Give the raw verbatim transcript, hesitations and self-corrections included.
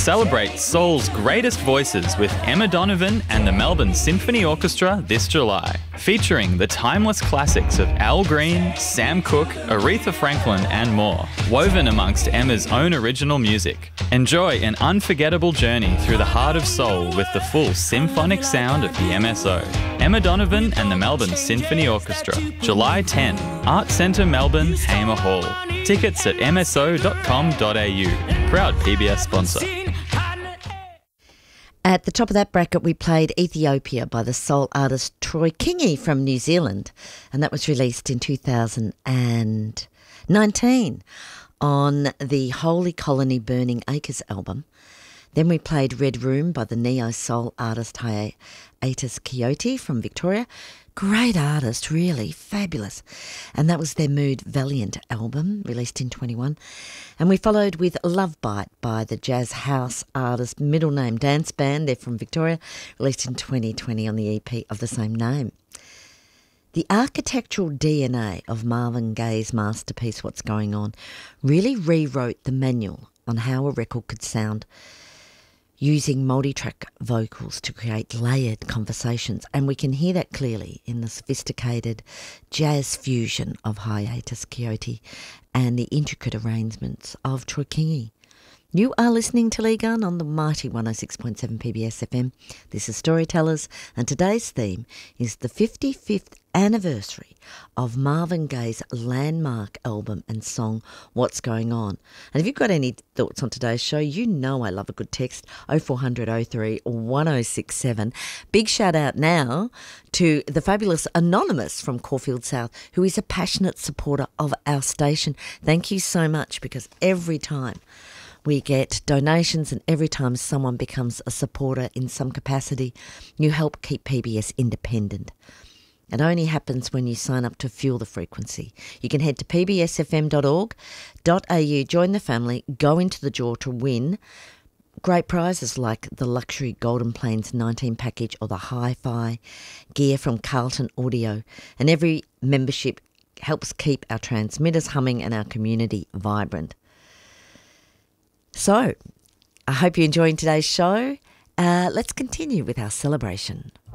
Celebrate soul's greatest voices with Emma Donovan and the Melbourne Symphony Orchestra this July, featuring the timeless classics of Al Green, Sam Cooke, Aretha Franklin and more, woven amongst Emma's own original music. Enjoy an unforgettable journey through the heart of soul with the full symphonic sound of the M S O. Emma Donovan and the Melbourne Symphony Orchestra, July tenth, Art Centre Melbourne, Hamer Hall. Tickets at m s o dot com dot a u. Proud P B S sponsor. At the top of that bracket, we played Ethiopia by the soul artist Troy Kingi from New Zealand, and that was released in two thousand nineteen on the Holy Colony Burning Acres album. Then we played Red Room by the neo-soul artist Hiatus Kaiyote from Victoria. Great artist, really, fabulous. And that was their Mood Valiant album, released in twenty-one. And we followed with Love Bite by the jazz house artist Middle Name Dance Band. They're from Victoria, released in twenty twenty on the E P of the same name. The architectural D N A of Marvin Gaye's masterpiece, What's Going On, really rewrote the manual on how a record could sound, using multi-track vocals to create layered conversations. And we can hear that clearly in the sophisticated jazz fusion of Hiatus Kaiyote and the intricate arrangements of Troy Kingi. You are listening to Lee Gunn on the mighty one oh six point seven P B S F M. This is Storytellers, and today's theme is the fifty-fifth anniversary of Marvin Gaye's landmark album and song, What's Going On. And if you've got any thoughts on today's show, you know I love a good text, oh four hundred oh three one oh six seven. Big shout out now to the fabulous Anonymous from Caulfield South, who is a passionate supporter of our station. Thank you so much, because every time we get donations and every time someone becomes a supporter in some capacity, you help keep P B S independent. It only happens when you sign up to Fuel the Frequency. You can head to p b s f m dot org dot a u, join the family, go into the draw to win great prizes like the luxury Golden Plains nineteen package or the hi-fi gear from Carlton Audio. And every membership helps keep our transmitters humming and our community vibrant. So, I hope you're enjoying today's show. Uh, let's continue with our celebration.